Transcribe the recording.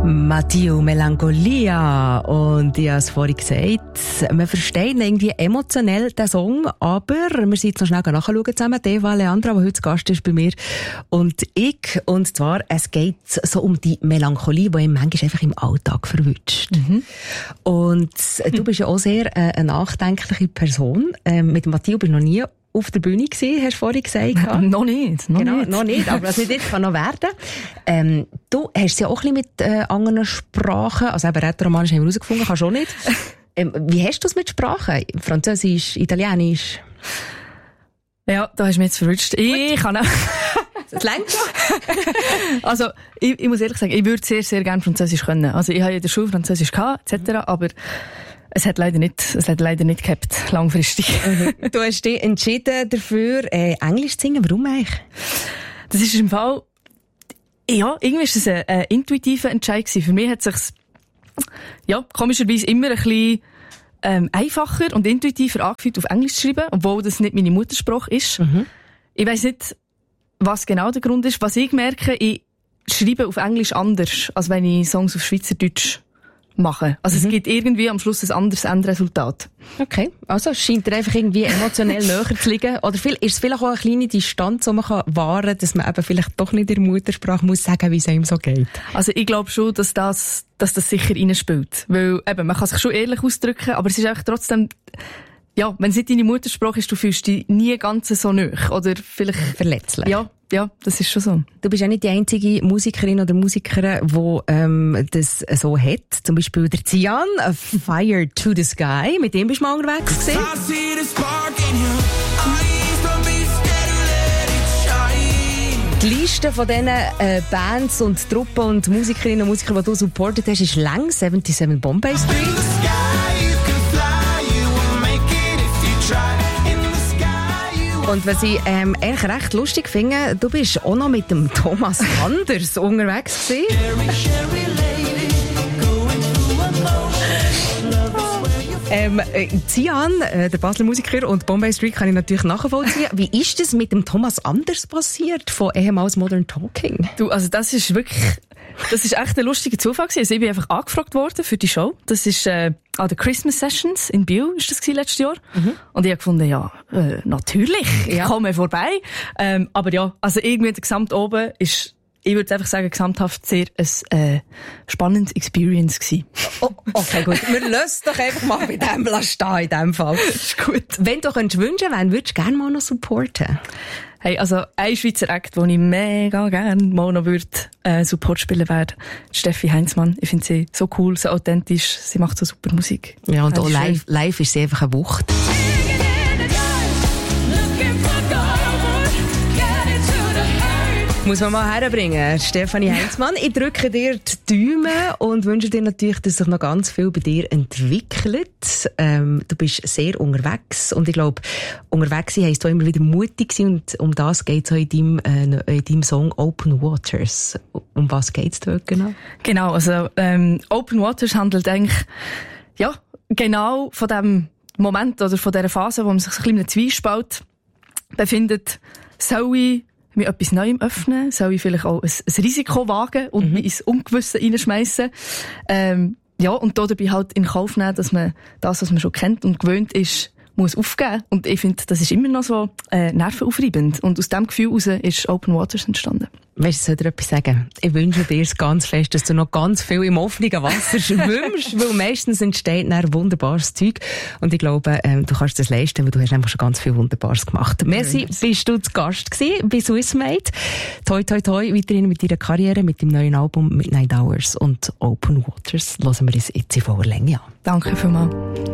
Matteo Melancholia. Und ich habe es vorhin gesagt, man versteht irgendwie emotionell den Song, aber wir sind jetzt noch schnell nachschauen zusammen. Eva Leandra, die heute Gast ist bei mir, und ich. Und zwar, es geht so um die Melancholie, die ihn manchmal einfach im Alltag verwünscht. Mhm. Und du bist ja auch sehr eine nachdenkliche Person. Mit Matteo bist du noch nie auf der Bühne gewesen, hast du vorhin gesagt. Noch nicht. Noch nicht, aber was nicht jetzt kann noch werden. Du hast es ja auch ein bisschen mit anderen Sprachen, also eben Rätoromanisch haben wir herausgefunden, kannst du auch nicht. Wie hast du es mit Sprachen? Französisch, Italienisch? Ja, da hast du mich jetzt verwünscht. Ich kann auch. Das längt schon. Also, ich muss ehrlich sagen, ich würde sehr, sehr gerne Französisch können. Also, ich habe in der Schule Französisch gehabt, etc., aber es hat leider nicht gehabt, langfristig. Du hast dich entschieden dafür, Englisch zu singen. Warum eigentlich? Das ist im Fall, ja, irgendwie ist es ein intuitiver Entscheid gewesen. Für mich hat es sich, ja, komischerweise immer ein bisschen einfacher und intuitiver angefühlt, auf Englisch zu schreiben, obwohl das nicht meine Muttersprache ist. Mhm. Ich weiss nicht, was genau der Grund ist. Was ich merke, ich schreibe auf Englisch anders, als wenn ich Songs auf Schweizerdeutsch mache. Also es gibt irgendwie am Schluss ein anderes Endresultat. Okay, also es scheint dir einfach irgendwie emotionell näher zu liegen. Oder ist es vielleicht auch eine kleine Distanz, die man wahren kann, dass man eben vielleicht doch nicht in der Muttersprache muss sagen, wie es einem so geht? Also ich glaube schon, dass das sicher reinspielt. Weil eben, man kann sich schon ehrlich ausdrücken, aber es ist einfach trotzdem, ja, wenn es nicht deine Muttersprache ist, du fühlst dich nie ganz so nahe. Oder vielleicht verletzlich. Ja, das ist schon so. Du bist ja nicht die einzige Musikerin oder Musikerin, die das so hat. Zum Beispiel der Zian, Fire to the Sky. Mit dem bist du mal unterwegs gewesen. Die Liste von diesen Bands und Truppen und Musikerinnen und Musiker, die du supportet hast, ist lang. 77 Bombay Street. Und was ich eigentlich recht lustig finde, du bist auch noch mit dem Thomas Anders unterwegs gewesen. Zian, der Basler Musiker, und Bombay Street kann ich natürlich nachvollziehen. Wie ist das mit dem Thomas Anders passiert, von ehemals Modern Talking? Du, also das ist echt ein lustiger Zufall gewesen. Also ich bin einfach angefragt worden für die Show. Das ist an den Christmas Sessions in Biel, ist das letztes Jahr. Mhm. Und ich habe gefunden, ja, natürlich, ich komme vorbei. Aber ja, also irgendwie der Gesamt oben ist, ich würde einfach sagen, gesamthaft sehr ein spannendes Experience gewesen. Oh, okay, gut. Wir lassen doch einfach mal bei dem stehen, in dem Fall. Ist gut. Wenn du wünschen könntest, wen würdest du gerne mal noch supporten? Hey, also ein Schweizer Act, den ich mega gerne mal noch Support spielen würde, Steffi Heinzmann. Ich finde sie so cool, so authentisch, sie macht so super Musik. Ja, und auch live ist sie einfach eine Wucht. Muss man mal herbringen. Stefanie Heinzmann, ich drücke dir die Daumen und wünsche dir natürlich, dass sich noch ganz viel bei dir entwickelt. Du bist sehr unterwegs und ich glaube, unterwegs sein heisst auch immer wieder mutig sein, und um das geht es auch in deinem Song Open Waters. Um was geht es dort genau? Genau, also Open Waters handelt eigentlich ja genau von dem Moment oder von dieser Phase, wo man sich ein bisschen in einem Zwiespalt befindet. Soll ich mich etwas Neuem öffnen? Soll ich vielleicht auch ein Risiko wagen und mich ins Ungewisse reinschmeissen? Ja, und dabei halt in Kauf nehmen, dass man das, was man schon kennt und gewöhnt ist, muss aufgeben. Und ich finde, das ist immer noch so nervenaufreibend. Und aus diesem Gefühl heraus ist Open Waters entstanden. Weißt du, soll dir etwas sagen? Ich wünsche dir ganz fest, dass du noch ganz viel im offenen Wasser schwimmst, weil meistens entsteht dann wunderbares Zeug. Und ich glaube, du kannst das leisten, weil du hast einfach schon ganz viel Wunderbares gemacht. Merci, bist du zu Gast gewesen bei Swissmade. Toi, toi, toi, weiterhin mit deiner Karriere, mit dem neuen Album Midnight Hours und Open Waters. Hören wir uns jetzt in voller Länge an. Danke vielmals.